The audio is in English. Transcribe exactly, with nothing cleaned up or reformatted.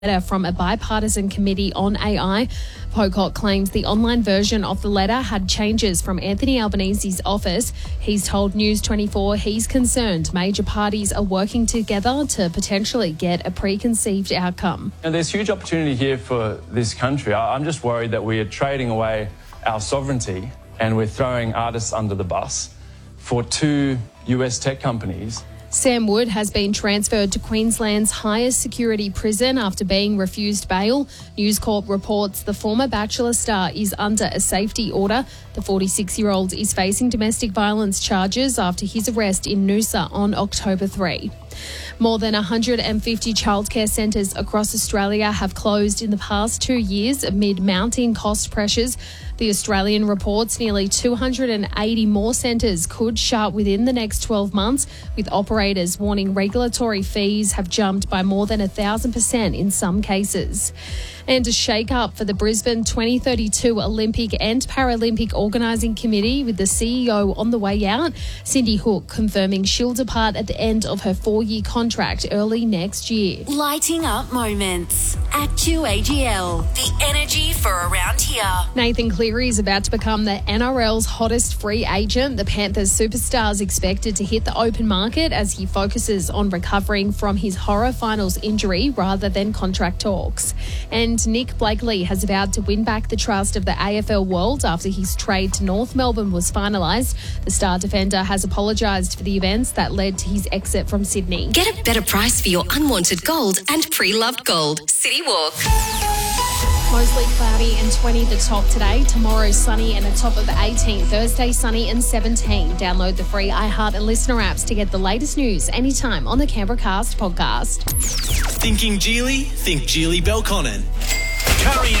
letter from a bipartisan committee on A I. Pocock claims the online version of the letter had changes from Anthony Albanese's office. He's told News twenty-four he's concerned major parties are working together to potentially get a preconceived outcome. And there's huge opportunity here for this country. I'm just worried that we are trading away our sovereignty and we're throwing artists under the bus for two U S tech companies. Sam Wood has been transferred to Queensland's highest security prison after being refused bail. News Corp reports the former Bachelor star is under a safety order. The forty-six-year-old is facing domestic violence charges after his arrest in Noosa on October third. More than one hundred fifty childcare centres across Australia have closed in the past two years amid mounting cost pressures. The Australian reports nearly two hundred eighty more centres could shut within the next twelve months, with operators warning regulatory fees have jumped by more than one thousand percent in some cases. And a shake-up for the Brisbane twenty thirty-two Olympic and Paralympic Organising Committee, with the C E O on the way out. Cindy Hook confirming she'll depart at the end of her four-year contract early next year. Lighting up moments at Q A G L. The energy for around here. Nathan Cleary is about to become the N R L's hottest free agent. The Panthers superstar is expected to hit the open market as he focuses on recovering from his horror finals injury rather than contract talks. And Nick Blakely has vowed to win back the trust of the A F L world after his trade to North Melbourne was finalised. The star defender has apologised for the events that led to his exit from Sydney. Get a better price for your unwanted gold and pre-loved gold. City Walk. Mostly cloudy and twenty the top today. Tomorrow sunny and a top of eighteen. Thursday sunny and seventeen. Download the free iHeart and Listener apps to get the latest news anytime on the Canberra Cast podcast. Thinking Geely? Think Geely Belconnen. Curry